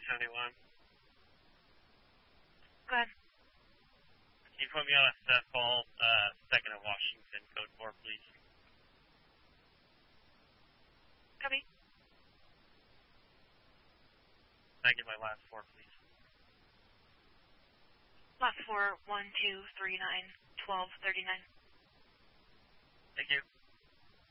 71. Go ahead. Can you put me on a Seth Ball, 2nd of Washington, code 4, please? Copy. Can I get my last 4, please? Last 4, 1, 2, 3, 9, 12, 39. Thank you.